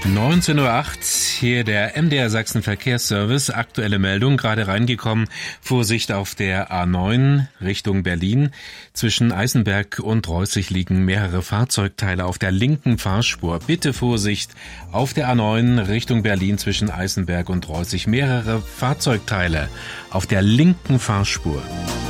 19:08 Uhr, hier der MDR Sachsen Verkehrsservice. Aktuelle Meldung, gerade reingekommen. Vorsicht auf der A9 Richtung Berlin. Zwischen Eisenberg und Reußig liegen mehrere Fahrzeugteile auf der linken Fahrspur. Bitte Vorsicht auf der A9 Richtung Berlin zwischen Eisenberg und Reußig. Mehrere Fahrzeugteile auf der linken Fahrspur.